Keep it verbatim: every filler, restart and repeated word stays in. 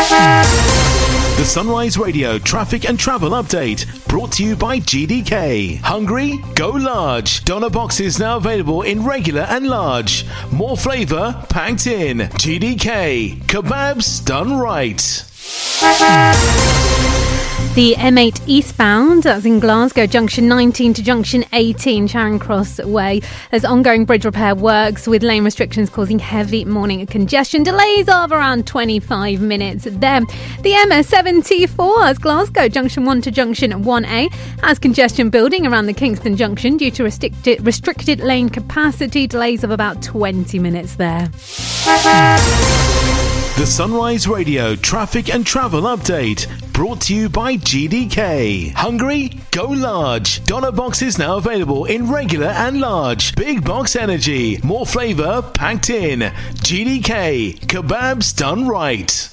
The Sunrise Radio traffic and travel update brought to you by G D K. Hungry? Go large. Doner boxes now available in regular and large. More flavour packed in. G D K. Kebabs done right. The M eight eastbound, that's in Glasgow, junction nineteen to junction eighteen, Charing Cross Way. There's ongoing bridge repair works with lane restrictions causing heavy morning congestion. Delays of around twenty-five minutes there. The M S seventy-four, that's Glasgow, junction one to junction one A, has congestion building around the Kingston junction due to restricted, restricted lane capacity. Delays of about twenty minutes there. The Sunrise Radio traffic and travel update brought to you by G D K. Hungry? Go large. Doner boxes now available in regular and large. Big box energy. More flavour packed in. G D K. Kebabs done right.